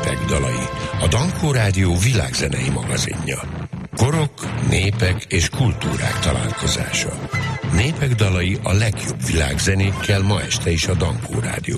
Népek dalai, a Dankó Rádió világzenei magazinja. Korok, népek és kultúrák találkozása. Népek dalai a legjobb világzenékkel ma este is a Dankó Rádió.